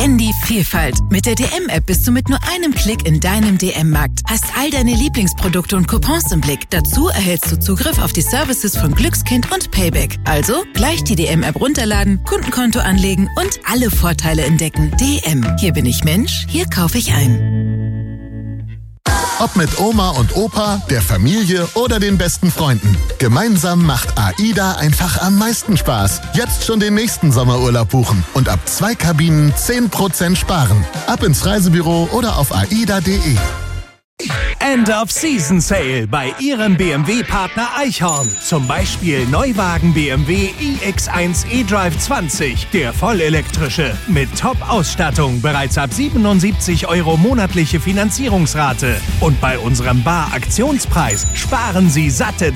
Kenn die Vielfalt. Mit der DM-App bist du mit nur einem Klick in deinem DM-Markt. Hast all deine Lieblingsprodukte und Coupons im Blick. Dazu erhältst du Zugriff auf die Services von Glückskind und Payback. Also gleich die DM-App runterladen, Kundenkonto anlegen und alle Vorteile entdecken. DM. Hier bin ich Mensch, hier kaufe ich ein. Ob mit Oma und Opa, der Familie oder den besten Freunden. Gemeinsam macht AIDA einfach am meisten Spaß. Jetzt schon den nächsten Sommerurlaub buchen und ab 2 Kabinen 10% sparen. Ab ins Reisebüro oder auf aida.de. End of Season Sale bei Ihrem BMW-Partner Eichhorn. Zum Beispiel Neuwagen BMW iX1 eDrive 20, der vollelektrische. Mit Top-Ausstattung, bereits ab 77 € monatliche Finanzierungsrate. Und bei unserem Bar-Aktionspreis sparen Sie satte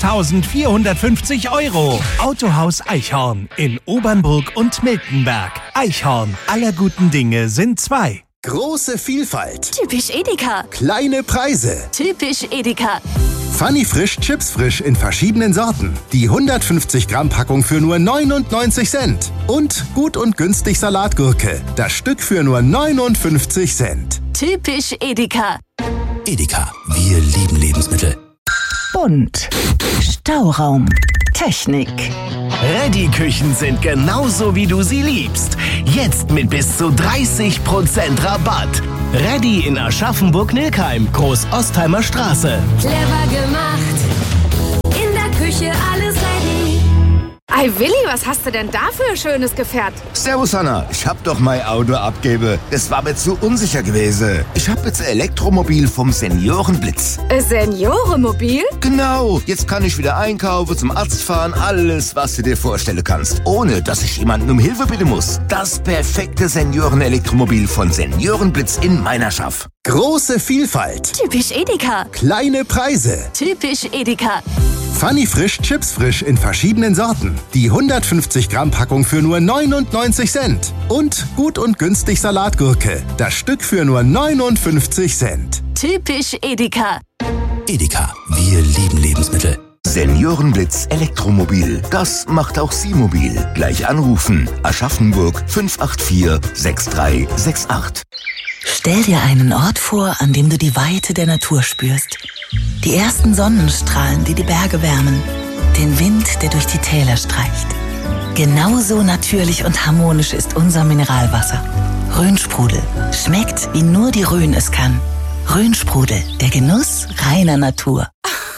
12.450 €. Autohaus Eichhorn in Obernburg und Miltenberg. Eichhorn, aller guten Dinge sind 2. Große Vielfalt. Typisch Edeka. Kleine Preise. Typisch Edeka. Funny Frisch, Chips frisch in verschiedenen Sorten. Die 150 Gramm Packung für nur 99 Cent. Und gut und günstig Salatgurke. Das Stück für nur 59 Cent. Typisch Edeka. Edeka, wir lieben Lebensmittel. Bunt. Stauraum. Technik. Reddy-Küchen sind genauso, wie du sie liebst. Jetzt mit bis zu 30% Rabatt. Reddy in Aschaffenburg-Nilkheim, Groß-Ostheimer Straße. Clever gemacht. In der Küche alles ready. Ei Willi, was hast du denn da für ein schönes Gefährt? Servus Anna, ich hab doch mein Auto abgebe. Das war mir zu unsicher gewesen. Ich hab jetzt ein Elektromobil vom Seniorenblitz. Seniorenmobil? Genau, jetzt kann ich wieder einkaufen, zum Arzt fahren, alles, was du dir vorstellen kannst. Ohne, dass ich jemanden um Hilfe bitten muss. Das perfekte Seniorenelektromobil von Seniorenblitz in Meinerschaft. Große Vielfalt. Typisch Edeka. Kleine Preise. Typisch Edeka. Funny Frisch, Chips frisch in verschiedenen Sorten. Die 150 Gramm Packung für nur 99 Cent. Und gut und günstig Salatgurke. Das Stück für nur 59 Cent. Typisch Edeka. Edeka, wir lieben Lebensmittel. Seniorenblitz Elektromobil. Das macht auch Sie mobil. Gleich anrufen. Aschaffenburg 584 6368. Stell dir einen Ort vor, an dem du die Weite der Natur spürst. Die ersten Sonnenstrahlen, die die Berge wärmen. Den Wind, der durch die Täler streicht. Genauso natürlich und harmonisch ist unser Mineralwasser. Rhönsprudel. Schmeckt, wie nur die Rhön es kann. Rhönsprudel, der Genuss reiner Natur.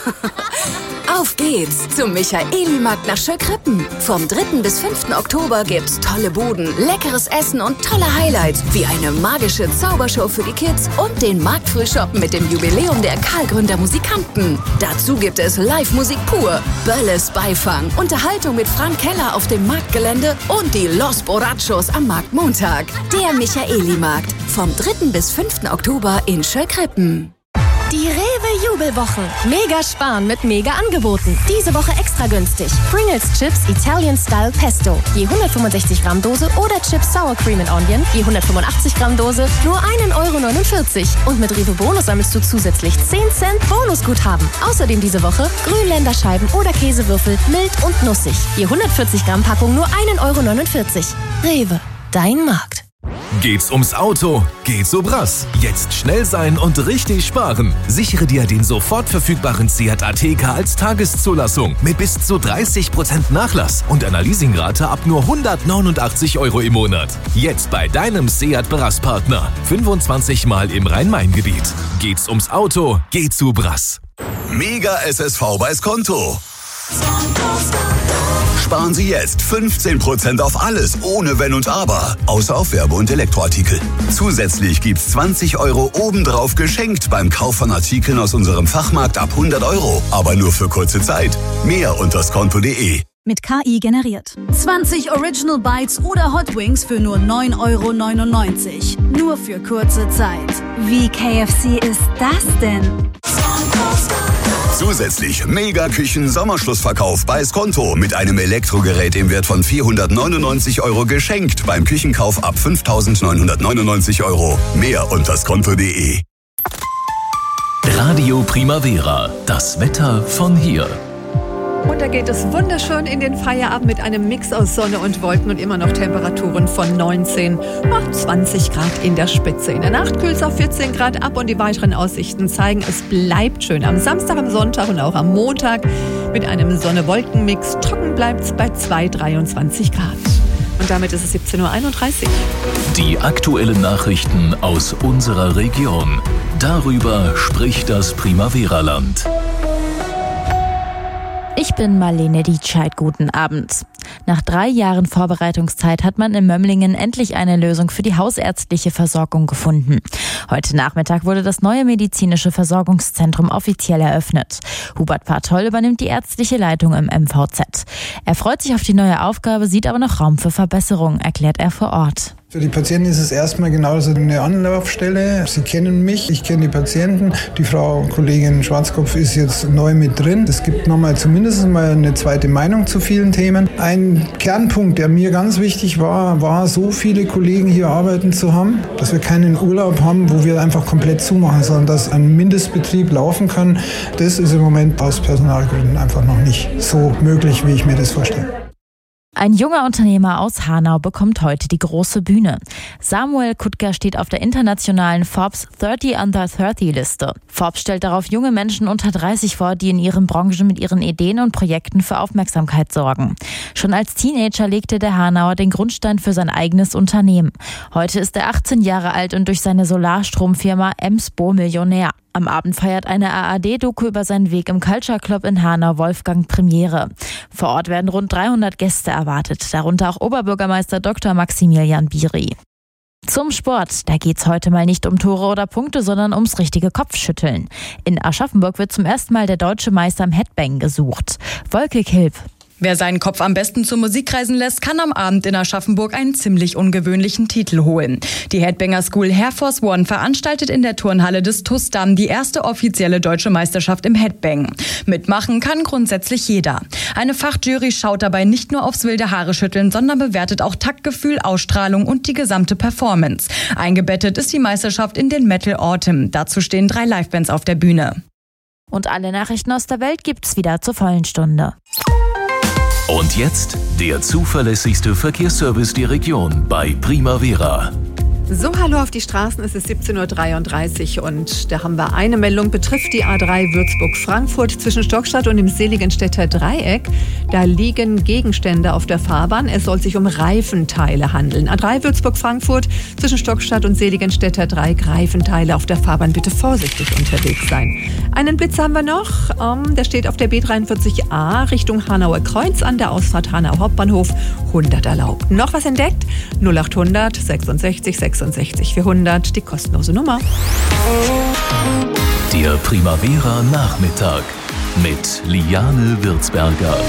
Auf geht's zum Michaeli-Markt nach Schöckrippen. Vom 3. bis 5. Oktober gibt's tolle Buden, leckeres Essen und tolle Highlights, wie eine magische Zaubershow für die Kids und den Marktfrühshop mit dem Jubiläum der Karlgründer Musikanten. Dazu gibt es Live-Musik pur, Bölles Beifang, Unterhaltung mit Frank Keller auf dem Marktgelände und die Los Borrachos am Marktmontag. Der Michaeli-Markt vom 3. bis 5. Oktober in Schöckrippen. Die Rewe-Jubelwochen. Mega sparen mit Mega-Angeboten. Diese Woche extra günstig. Pringles Chips Italian Style Pesto. Je 165 Gramm Dose oder Chips Sour Cream and Onion. Je 185 Gramm Dose. Nur 1,49 €. Und mit Rewe Bonus sammelst du zusätzlich 10 Cent Bonusguthaben. Außerdem diese Woche Grünländerscheiben oder Käsewürfel. Mild und nussig. Je 140 Gramm Packung nur 1,49 €. Rewe. Dein Markt. Geht's ums Auto? Geht's so brass. Jetzt schnell sein und richtig sparen. Sichere dir den sofort verfügbaren Seat Ateca als Tageszulassung mit bis zu 30% Nachlass und einer Leasingrate ab nur 189 € im Monat. Jetzt bei deinem Seat Brass-Partner. 25 Mal im Rhein-Main-Gebiet. Geht's ums Auto? Geht's so brass. Mega SSV bei Skonto. Sparen Sie jetzt 15% auf alles, ohne Wenn und Aber. Außer auf Werbe- und Elektroartikel. Zusätzlich gibt's 20 € obendrauf geschenkt beim Kauf von Artikeln aus unserem Fachmarkt ab 100 €. Aber nur für kurze Zeit. Mehr unter skonto.de. Mit KI generiert. 20 Original Bites oder Hot Wings für nur 9,99 €. Nur für kurze Zeit. Wie KFC ist das denn? Zusätzlich Mega-Küchen-Sommerschlussverkauf bei Skonto mit einem Elektrogerät im Wert von 499 € geschenkt beim Küchenkauf ab 5.999 €. Mehr unter skonto.de. Radio Primavera. Das Wetter von hier. Und da geht es wunderschön in den Feierabend mit einem Mix aus Sonne und Wolken und immer noch Temperaturen von 19 bis 20 Grad in der Spitze. In der Nacht kühlt es auf 14 Grad ab und die weiteren Aussichten zeigen, es bleibt schön. Am Samstag, am Sonntag und auch am Montag mit einem Sonne-Wolken-Mix. Trocken bleibt es bei 23 Grad. Und damit ist es 17:31 Uhr. Die aktuellen Nachrichten aus unserer Region. Darüber spricht das Primavera-Land. Ich bin Marlene Dietscheid. Guten Abend. Nach 3 Jahren Vorbereitungszeit hat man in Mömlingen endlich eine Lösung für die hausärztliche Versorgung gefunden. Heute Nachmittag wurde das neue medizinische Versorgungszentrum offiziell eröffnet. Hubert Partoll übernimmt die ärztliche Leitung im MVZ. Er freut sich auf die neue Aufgabe, sieht aber noch Raum für Verbesserungen, erklärt er vor Ort. Für die Patienten ist es erstmal genauso eine Anlaufstelle. Sie kennen mich, ich kenne die Patienten. Die Frau Kollegin Schwarzkopf ist jetzt neu mit drin. Es gibt nochmal zumindest mal eine zweite Meinung zu vielen Themen. Ein Kernpunkt, der mir ganz wichtig war so viele Kollegen hier arbeiten zu haben, dass wir keinen Urlaub haben, wo wir einfach komplett zumachen, sondern dass ein Mindestbetrieb laufen kann. Das ist im Moment aus Personalgründen einfach noch nicht so möglich, wie ich mir das vorstelle. Ein junger Unternehmer aus Hanau bekommt heute die große Bühne. Samuel Kuttger steht auf der internationalen Forbes 30 Under 30 Liste. Forbes stellt darauf junge Menschen unter 30 vor, die in ihren Branchen mit ihren Ideen und Projekten für Aufmerksamkeit sorgen. Schon als Teenager legte der Hanauer den Grundstein für sein eigenes Unternehmen. Heute ist er 18 Jahre alt und durch seine Solarstromfirma Emspo Millionär. Am Abend feiert eine ARD-Doku über seinen Weg im Culture Club in Hanau Wolfgang Premiere. Vor Ort werden rund 300 Gäste erwartet, darunter auch Oberbürgermeister Dr. Maximilian Biri. Zum Sport, da geht's heute mal nicht um Tore oder Punkte, sondern ums richtige Kopfschütteln. In Aschaffenburg wird zum ersten Mal der deutsche Meister im Headbang gesucht. Wolke Kilp. Wer seinen Kopf am besten zur Musik kreisen lässt, kann am Abend in Aschaffenburg einen ziemlich ungewöhnlichen Titel holen. Die Headbanger School Air Force One veranstaltet in der Turnhalle des TuS Damm die erste offizielle deutsche Meisterschaft im Headbang. Mitmachen kann grundsätzlich jeder. Eine Fachjury schaut dabei nicht nur aufs wilde Haare schütteln, sondern bewertet auch Taktgefühl, Ausstrahlung und die gesamte Performance. Eingebettet ist die Meisterschaft in den Metal Autumn. Dazu stehen 3 Livebands auf der Bühne. Und alle Nachrichten aus der Welt gibt's wieder zur vollen Stunde. Und jetzt der zuverlässigste Verkehrsservice der Region bei Primavera. So, hallo auf die Straßen, es ist 17:33 Uhr und da haben wir eine Meldung, betrifft die A3 Würzburg-Frankfurt zwischen Stockstadt und dem Seligenstädter Dreieck. Da liegen Gegenstände auf der Fahrbahn, es soll sich um Reifenteile handeln. A3 Würzburg-Frankfurt zwischen Stockstadt und Seligenstädter Dreieck, Reifenteile auf der Fahrbahn, bitte vorsichtig unterwegs sein. Einen Blitz haben wir noch, der steht auf der B43a Richtung Hanauer Kreuz an der Ausfahrt Hanau Hauptbahnhof, 100 erlaubt. Noch was entdeckt? 0800 66 66 400, die kostenlose Nummer. Der Primavera Nachmittag mit Liane Würzberger.